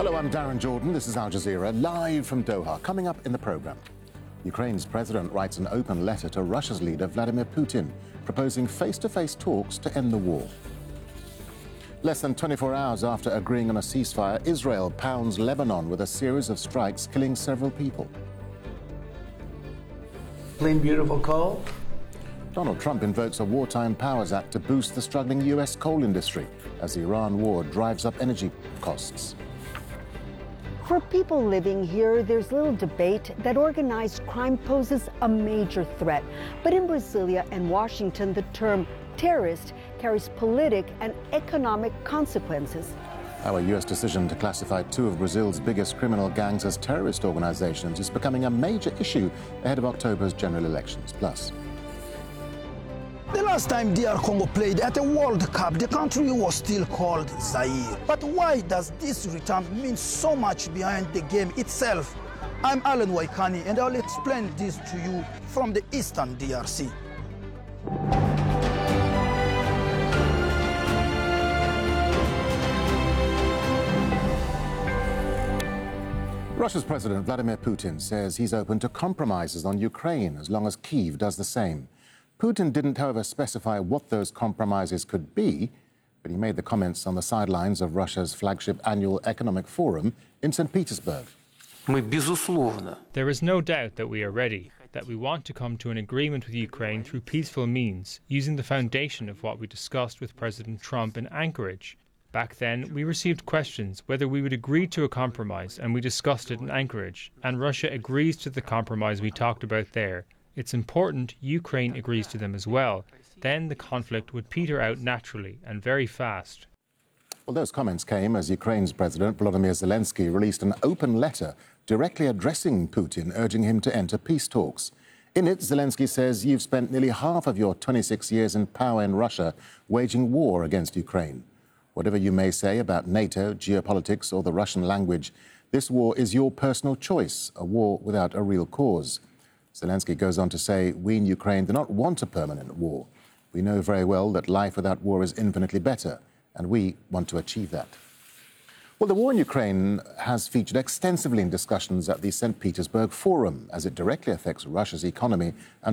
Hello, I'm Darren Jordan. This is Al Jazeera, live from Doha. Coming up in the programme, Ukraine's president writes an open letter to Russia's leader, Vladimir Putin, proposing face-to-face talks to end the war. Less than 24 hours after agreeing on a ceasefire, Israel pounds Lebanon with a series of strikes, killing several people. Clean, beautiful coal. Donald Trump invokes a Wartime Powers Act to boost the struggling U.S. coal industry as the Iran war drives up energy costs. For people living here, there's little debate that organized crime poses a major threat. But in Brasilia and Washington, the term terrorist carries politic and economic consequences. Our U.S. decision to classify two of Brazil's biggest criminal gangs as terrorist organizations is becoming a major issue ahead of October's general elections. Plus, the last time DR Congo played at a World Cup, the country was still called Zaire. But why does this return mean so much behind the game itself? I'm Alan Waikani, and I'll explain this to you from the Eastern DRC. Russia's President Vladimir Putin says he's open to compromises on Ukraine as long as Kyiv does the same. Putin didn't, however, specify what those compromises could be, but he made the comments on the sidelines of Russia's flagship annual economic forum in St. Petersburg. There is no doubt that we are ready, that we want to come to an agreement with Ukraine through peaceful means, using the foundation of what we discussed with President Trump in Anchorage. Back then, we received questions whether we would agree to a compromise, and we discussed it in Anchorage, and Russia agrees to the compromise we talked about there. It's important Ukraine agrees to them as well. Then the conflict would peter out naturally and very fast. Well, those comments came as Ukraine's President Volodymyr Zelensky released an open letter directly addressing Putin, urging him to enter peace talks. In it, Zelensky says you've spent nearly half of your 26 years in power in Russia waging war against Ukraine. Whatever you may say about NATO, geopolitics or the Russian language, this war is your personal choice, a war without a real cause. Zelensky goes on to say, we in Ukraine do not want a permanent war. We know very well that life without war is infinitely better, and we want to achieve that. Well, the war in Ukraine has featured extensively in discussions at the St. Petersburg Forum, as it directly affects Russia's economy and